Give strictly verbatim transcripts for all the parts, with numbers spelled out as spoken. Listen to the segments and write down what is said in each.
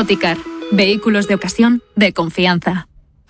Multicar. Vehículos de ocasión de confianza.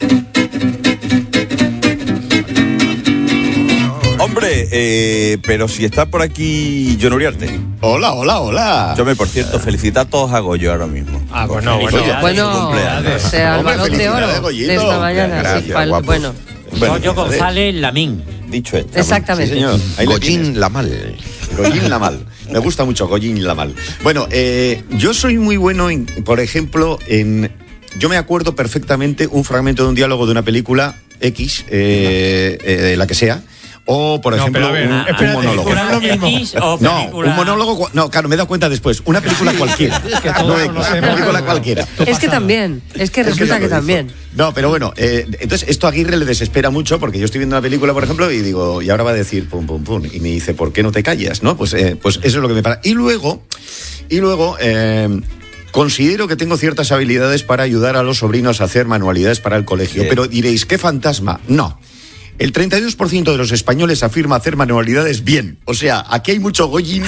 Hombre, eh, pero si está por aquí John Uriarte. Hola, hola, hola. Yo me, por cierto, felicito a todos a Goyo ahora mismo. Ah, bueno, bueno. Bueno, o sea, el balón de oro de esta mañana. Gracias, Sí, pal, guapos. bueno. Bueno, Goyo González Lamín. Dicho esto. Exactamente. Sí, señor. Ahí le tienes. Goyín Lamal. Goyín Lamal. Me gusta mucho Goyín Lamal. Bueno, eh, yo soy muy bueno, en, por ejemplo, en... Yo me acuerdo perfectamente un fragmento de un diálogo de una película X, eh, eh, la que sea. O, por No, ejemplo, pero a ver, un, espérate, un monólogo. ¿es lo mismo? X o No, película? un monólogo. No, claro, me he dado cuenta después. Una película cualquiera. que todos No X, conocemos. una película cualquiera. Es que también, es que Es resulta ya que lo también. dijo. No, pero bueno, eh, entonces esto a Aguirre le desespera mucho porque yo estoy viendo una película, por ejemplo, y digo, y ahora va a decir pum, pum, pum. Y me dice, ¿por qué no te callas? ¿No? Pues, eh, pues eso es lo que me pasa. Y luego, y luego, eh, considero que tengo ciertas habilidades para ayudar a los sobrinos a hacer manualidades para el colegio. Bien. Pero diréis, ¿qué fantasma? No. El treinta y dos por ciento de los españoles afirma hacer manualidades bien. O sea, aquí hay mucho Goyín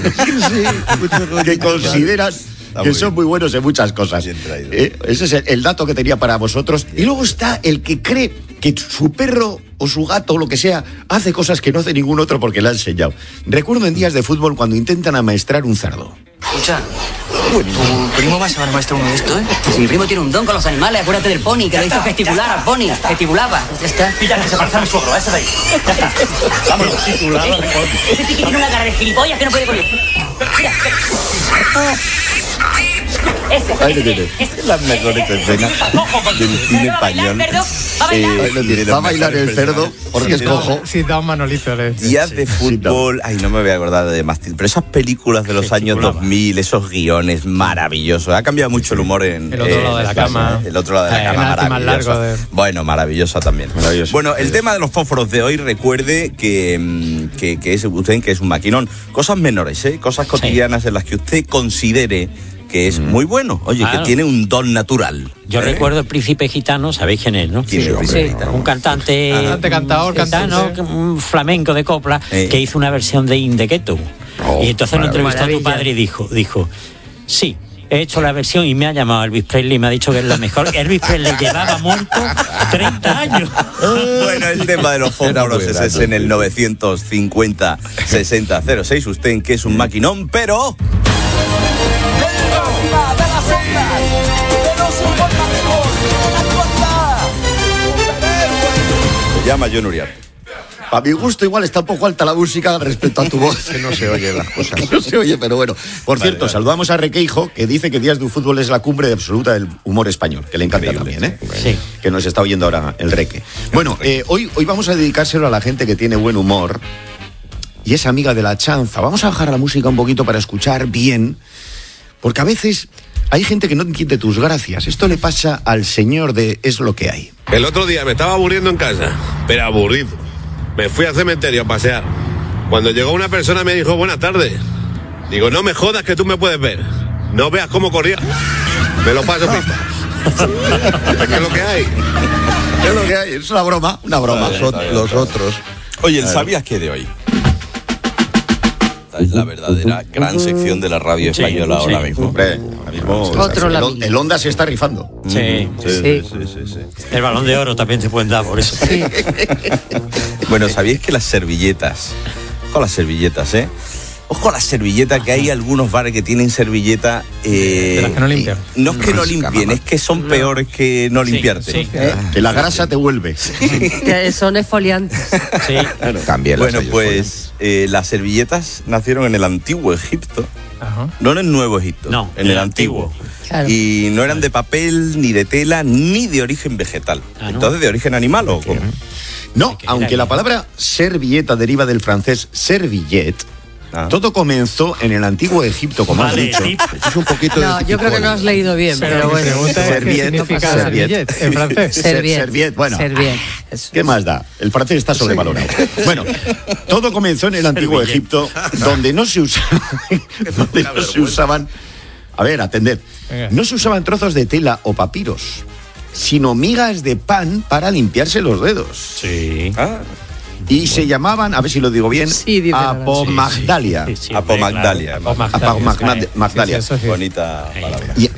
que consideran que son muy buenos en muchas cosas. Bien traído. Eh, ese es el, el dato que tenía para vosotros. Y luego está el que cree que su perro o su gato o lo que sea hace cosas que no hace ningún otro porque le ha enseñado. Recuerdo en días de fútbol cuando intentan amaestrar un cerdo. Escucha, tu primo va a saber maestro uno de esto, ¿eh? Si mi primo tiene un don con los animales, acuérdate del pony, que lo hizo gesticular al pony, gesticulaba. Ya está. Pilla, que se parece a mi suegro, ese de ahí. Ya está. Vámonos. Ese sí que tiene una cara de gilipollas que no puede con él. Mira, ese, Ahí lo ese, tienes. ese. Las mejores escenas del cine español. ¿Va a bailar, cerdo? ¿Va a bailar? Ahí lo tienes. Va a bailar el cerdo porque es cojo. Sí, da un manolito. Le decía. Días de fútbol, ay, no me voy a acordar de más, pero esas películas de los años dos mil, esos guiones maravillosos. Ha cambiado mucho el humor en El otro lado de la claro, cama. El otro lado de la Eh, cama, el arte más maravillosa. largo de- Bueno, maravillosa también. Maravilloso. Bueno, el tema de los fósforos de hoy, recuerde que, mm, que, que es usted que es un maquinón. Cosas menores, ¿eh? Cosas cotidianas en las que usted considere que es muy bueno. Oye, Claro. que tiene un don natural. Yo ¿eh? recuerdo el Príncipe Gitano, ¿sabéis quién es, no? ¿Quién es el Sí. hombre gitano? Un cantante, Cantante, cantador, gitano, cantante. un flamenco de copla, Eh. que hizo una versión de In the Ghetto. Oh, y entonces lo entrevistó a tu maravilla. padre y dijo, dijo, sí, he hecho la versión y me ha llamado Elvis Presley y me ha dicho que es la mejor. Elvis Presley llevaba muerto treinta años. Bueno, el tema de los fósforos ese es en el novecientos cincuenta sesenta cero seis. Usted en que es un maquinón, pero... Se llama John Uriarte. A mi gusto igual está un poco alta la música respecto a tu voz. Que no se oyen las cosas. No se oye, pero bueno. Por Vale, cierto, vale. saludamos a Requeijo, que dice que Días de Fútbol es la cumbre absoluta del humor español, que le encanta Increíble, también, ¿eh? Sí. Que nos está oyendo ahora el Reque. Bueno, eh, hoy, hoy vamos a dedicárselo a la gente que tiene buen humor y es amiga de la chanza. Vamos a bajar la música un poquito para escuchar bien, porque a veces hay gente que no entiende tus gracias. Esto le pasa al señor de Es lo que hay. El otro día me estaba aburriendo en casa, pero aburrido. Me fui al cementerio a pasear. Cuando llegó una persona me dijo, buenas tardes. Digo, no me jodas que tú me puedes ver. No veas cómo corría. Me lo paso pipa. Es que es lo que hay. Es lo que hay, es una broma, una broma. Los, ot- los otros. Oye, el ¿sabías qué de hoy? Esta es la verdadera gran sección de la radio Sí, española ahora sí. mismo. Hombre, ahora mismo Otro el, Lavín. el Honda se está rifando. Sí. Sí. El balón de oro también te pueden dar por eso. Sí. Bueno, ¿sabíais que las servilletas, ojo a las servilletas, eh? Ojo a las servilletas, que hay algunos bares que tienen servilleta... Eh, De las que no limpian. No es que no limpien, es que son peores que no limpiarte. Sí, Eh, Que la grasa te vuelve. que son exfoliantes. sí. También las Bueno, hay pues eh, las servilletas nacieron en el antiguo Egipto, Ajá. no en el nuevo Egipto, No, en el antiguo. Claro. Y no eran de papel, ni de tela, ni de origen vegetal. Ah, ¿no? Entonces, ¿de origen animal o cómo? No, que aunque ir la ahí. palabra servilleta deriva del francés servillette, Ah. todo comenzó en el antiguo Egipto, como has Vale, dicho. tip. Es un poquito No, de yo creo que no has leído bien, pero, Pero mi bueno. pregunta es qué Serviette, significa serviette. servillette en francés. Ser- Serviette. serviette, bueno. Serviette. Eso ¿Qué es. más da? El francés está sobrevalorado. Bueno, todo comenzó en el antiguo Egipto, donde no se usaban, donde no se usaban, a ver, atended, Venga. no se usaban trozos de tela o papiros, sino migas de pan para limpiarse los dedos. Sí. Ah, Y se llamaban, a ver si lo digo bien, Sí, dímelo. apomagdalia. Sí, sí, Apomagdalia. hombre, claro. Apomagdalia. Sí, Magdalia. eso sí. bonita palabra. Y